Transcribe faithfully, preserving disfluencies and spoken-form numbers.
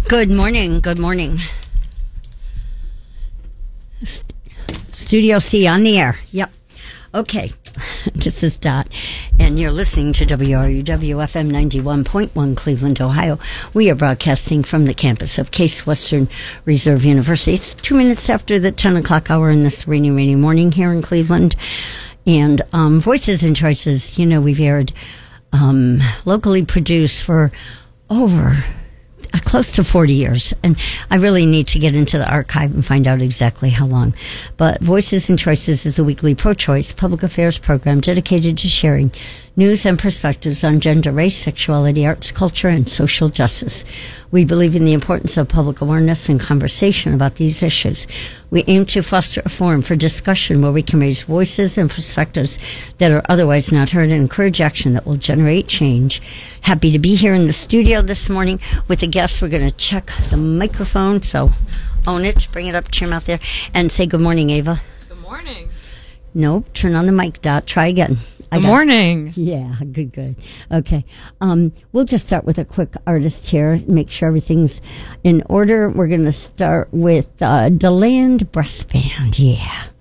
Good morning. Good morning. St- Studio C on the air. Yep. Okay. This is Dot, and you're listening to W R U W F M ninety-one point one Cleveland, Ohio. We are broadcasting from the campus of Case Western Reserve University. It's two minutes after the ten o'clock hour in this rainy, rainy morning here in Cleveland. And um, Voices and Choices, you know, we've aired um, locally produced for over uh, close to forty years. And I really need to get into the archive and find out exactly how long. But Voices and Choices is a weekly pro-choice public affairs program dedicated to sharing news and perspectives on gender, race, sexuality, arts, culture, and social justice. We believe in the importance of public awareness and conversation about these issues. We aim to foster a forum for discussion where we can raise voices and perspectives that are otherwise not heard and encourage action that will generate change. Happy to be here in the studio this morning with a guest. We're going to check the microphone, so own it, bring it up to your mouth there, and say good morning, Ava. Good morning. Nope, turn on the mic, Dot. Try again. Good morning. Yeah, good, good. Okay. Um, we'll just start with a quick artist here, make sure everything's in order. We're going to start with uh, DeLand Brass Band. Yeah.